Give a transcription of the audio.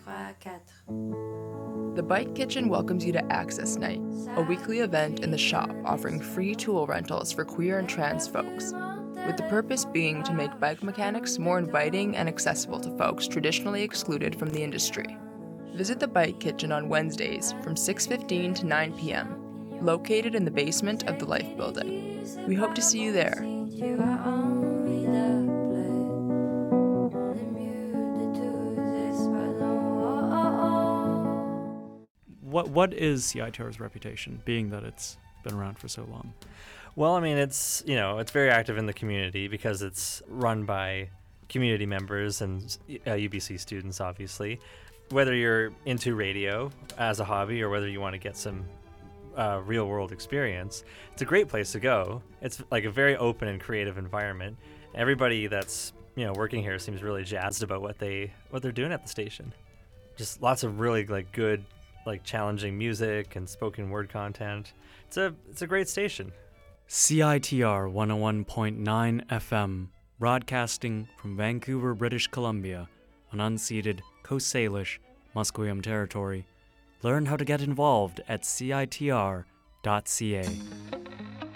The Bike Kitchen welcomes you to Access Night, a weekly event in the shop offering free tool rentals for queer and trans folks, with the purpose being to make bike mechanics more inviting and accessible to folks traditionally excluded from the industry. Visit the Bike Kitchen on Wednesdays from 6:15 to 9 p.m., located in the basement of the Life Building. We hope to see you there. What is CITR's reputation, being that it's been around for so long? Well, I mean, it's very active in the community because it's run by community members and UBC students, obviously. Whether you're into radio as a hobby or whether you want to get some real-world experience, it's a great place to go. It's like a very open and creative environment. Everybody that's working here seems really jazzed about what they're doing at the station. Just lots of really good, challenging music and spoken word content. It's a great station. CITR 101.9 FM, broadcasting from Vancouver, British Columbia, on unceded Coast Salish, Musqueam territory. Learn how to get involved at citr.ca.